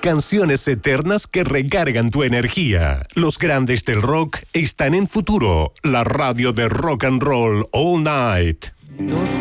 canciones eternas que recargan tu energía. Los grandes del rock están en Futuro, la radio de rock and roll all night.